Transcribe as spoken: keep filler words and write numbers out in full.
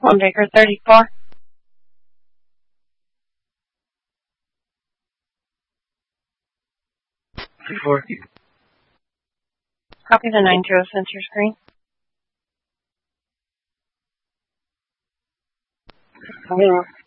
One Baker thirty-four. Before. Copy the nine two zero sensor screen. Hello.